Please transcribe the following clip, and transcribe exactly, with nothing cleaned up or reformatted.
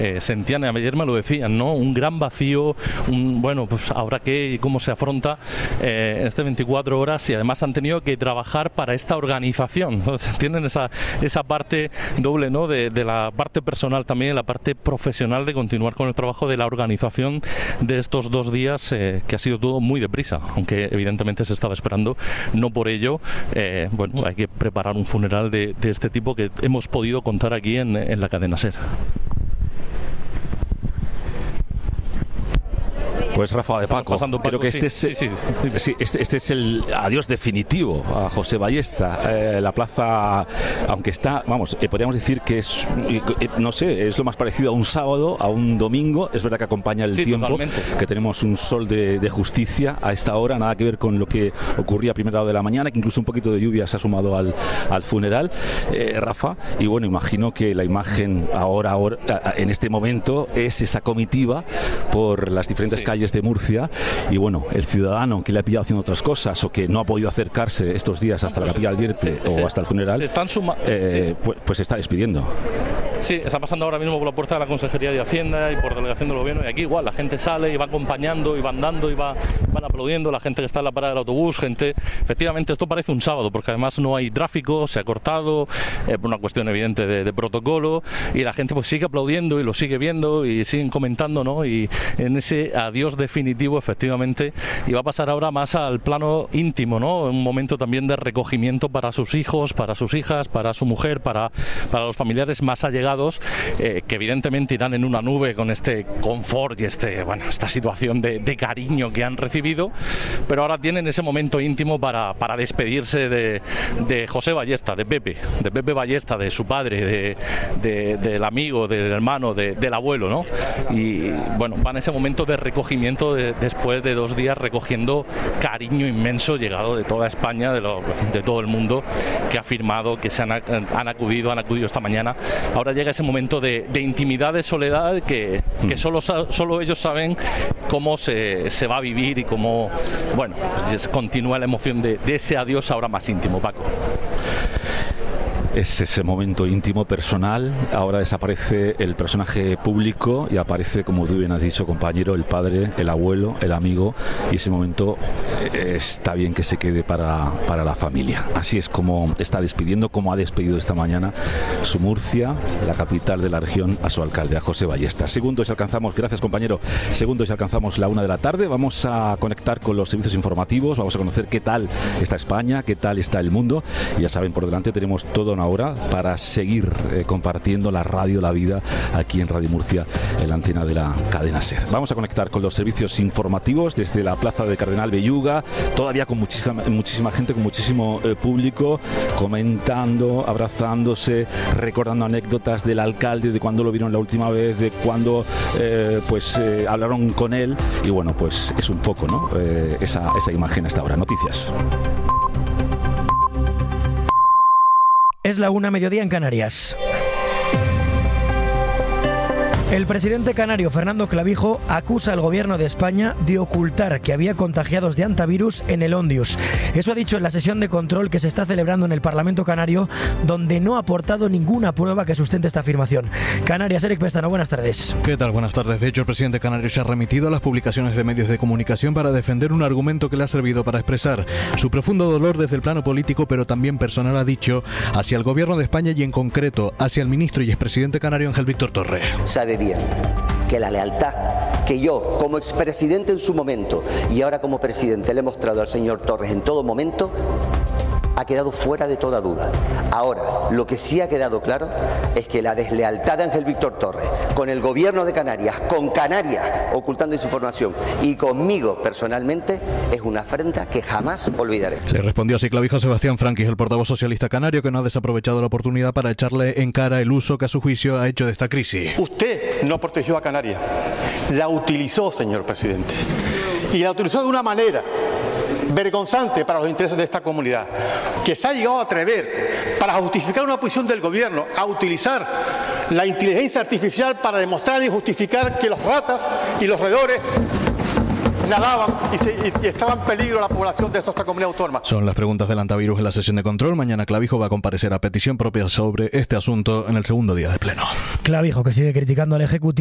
eh, sentían, ayer me lo decían, ¿no? Un gran vacío, un, bueno, pues ahora qué y cómo se afronta eh, en este veinticuatro horas, y además han tenido que trabajar para esta organización. Entonces, tienen esa, esa parte doble, ¿no? De, de la parte personal también, la parte profesional de continuar con el trabajo de la organización de estos dos días, eh, que ha sido todo muy deprisa, aunque evidentemente se estaba esperando. No por ello, eh, bueno, hay que preparar un funeral de, de este tipo que hemos podido contar aquí en, en la cadena SER. Pues Rafa de Paco, Paco, creo que este, sí, es, sí, sí. Sí, este, este es el adiós definitivo a José Ballesta. Eh, la plaza, aunque está, vamos, eh, podríamos decir que es, eh, no sé, es lo más parecido a un sábado, a un domingo. Es verdad que acompaña el sí, tiempo, totalmente. que tenemos un sol de, de justicia a esta hora, nada que ver con lo que ocurría a primera hora de la mañana, que incluso un poquito de lluvia se ha sumado al, al funeral, eh, Rafa. Y bueno, imagino que la imagen ahora, ahora, en este momento, es esa comitiva por las diferentes sí. calles de Murcia, y bueno, el ciudadano que le ha pillado haciendo otras cosas o que no ha podido acercarse estos días hasta no, la Capilla del Vierte sí, sí, o hasta el funeral, se están suma- eh, sí. pues, pues se está despidiendo. Sí, está pasando ahora mismo por la puerta de la Consejería de Hacienda y por delegación del Gobierno, y aquí igual la gente sale y va acompañando y van dando y va, van aplaudiendo, la gente que está en la parada del autobús, gente, efectivamente esto parece un sábado porque además no hay tráfico, se ha cortado, eh, por una cuestión evidente de, de protocolo, y la gente pues sigue aplaudiendo y lo sigue viendo y siguen comentando, ¿no? Y en ese adiós definitivo, efectivamente, y va a pasar ahora más al plano íntimo, ¿no? Un momento también de recogimiento para sus hijos, para sus hijas, para su mujer, para, para los familiares más allegados, eh, que evidentemente irán en una nube con este confort y este, bueno, esta situación de, de cariño que han recibido, pero ahora tienen ese momento íntimo para, para despedirse de, de José Ballesta, de Pepe, de Pepe Ballesta, de su padre, de, de, del amigo, del hermano, de, del abuelo, ¿no? Y bueno, van a ese momento de recogimiento de, después de dos días recogiendo cariño inmenso llegado de toda España, de, lo, de todo el mundo, que ha firmado, que se han, han acudido, han acudido esta mañana. Ahora llega ese momento de, de intimidad, de soledad, que, que solo, solo ellos saben cómo se, se va a vivir y cómo, bueno, pues continúa la emoción de, de ese adiós ahora más íntimo, Paco. Es ese momento íntimo, personal. Ahora desaparece el personaje público y aparece, como tú bien has dicho, compañero, el padre, el abuelo, el amigo, y ese momento eh, está bien que se quede para, para la familia. Así es como está despidiendo, como ha despedido esta mañana su Murcia, la capital de la región, a su alcalde, a José Ballesta. Segundos y alcanzamos, gracias compañero, segundos y alcanzamos la una de la tarde. Vamos a conectar con los servicios informativos, vamos a conocer qué tal está España, qué tal está el mundo, y ya saben, por delante tenemos todo una hora para seguir eh, compartiendo la radio, la vida, aquí en Radio Murcia, en la antena de la cadena SER. Vamos a conectar con los servicios informativos desde la plaza de Cardenal Belluga, todavía con muchísima, muchísima gente, con muchísimo eh, público, comentando, abrazándose, recordando anécdotas del alcalde, de cuando lo vieron la última vez, de cuando eh, pues eh, hablaron con él, y bueno, pues es un poco, ¿no? Eh, esa, esa imagen hasta ahora. Noticias. Es la una, mediodía en Canarias. El presidente canario Fernando Clavijo acusa al gobierno de España de ocultar que había contagiados de hantavirus en el Ondius. Eso ha dicho en la sesión de control que se está celebrando en el Parlamento canario, donde no ha aportado ninguna prueba que sustente esta afirmación. Canarias, Eric Pestano, buenas tardes. ¿Qué tal? Buenas tardes. De hecho, el presidente canario se ha remitido a las publicaciones de medios de comunicación para defender un argumento que le ha servido para expresar su profundo dolor desde el plano político, pero también personal, ha dicho, hacia el gobierno de España y en concreto hacia el ministro y expresidente canario Ángel Víctor Torres. Sabe bien que la lealtad que yo, como expresidente en su momento y ahora como presidente, le he mostrado al señor Torres en todo momento, ha quedado fuera de toda duda. Ahora, lo que sí ha quedado claro es que la deslealtad de Ángel Víctor Torres con el gobierno de Canarias, con Canarias ocultando su información y conmigo personalmente, es una afrenta que jamás olvidaré. Le respondió así Clavijo Sebastián Franquis, el portavoz socialista canario, que no ha desaprovechado la oportunidad para echarle en cara el uso que a su juicio ha hecho de esta crisis. Usted no protegió a Canarias, la utilizó, señor presidente, y la utilizó de una manera vergonzante para los intereses de esta comunidad, que se ha llegado a atrever, para justificar una posición del gobierno, a utilizar la inteligencia artificial para demostrar y justificar que los ratas y los roedores nadaban y, se, y, y estaba en peligro la población de esta comunidad autónoma. Son las preguntas del antivirus en la sesión de control. Mañana Clavijo va a comparecer a petición propia sobre este asunto en el segundo día de pleno. Clavijo, que sigue criticando al Ejecutivo.